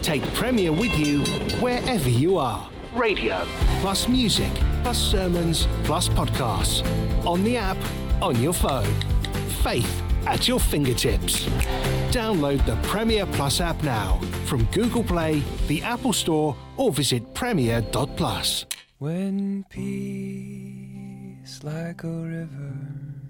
Take Premier with you wherever you are. Radio, plus music, plus sermons, plus podcasts. On the app, on your phone. Faith at your fingertips. Download the Premier Plus app now from Google Play, the Apple Store, or visit premier.plus. When peace like a river